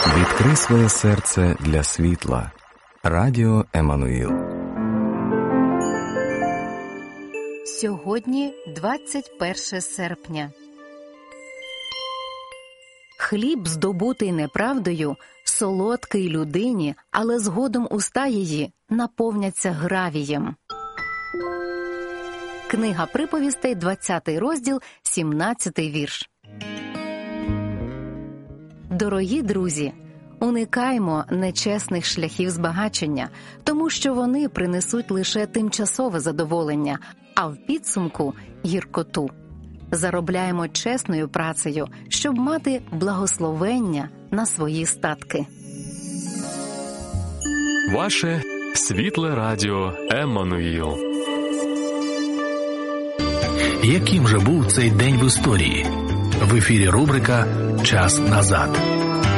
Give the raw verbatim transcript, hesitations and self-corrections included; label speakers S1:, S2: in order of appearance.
S1: Відкрий своє серце для світла. Радіо Еммануїл.
S2: Сьогодні двадцять перше серпня. Хліб, здобутий неправдою, солодкий людині, але згодом уста її наповняться гравієм. Книга приповістей, двадцятий розділ, сімнадцятий вірш. Дорогі друзі, уникаймо нечесних шляхів збагачення, тому що вони принесуть лише тимчасове задоволення, а в підсумку – гіркоту. Заробляємо чесною працею, щоб мати благословення на свої статки.
S3: Ваше світле радіо Еммануїл.
S4: Яким же був цей день в історії? В ефірі рубрика «Час назад».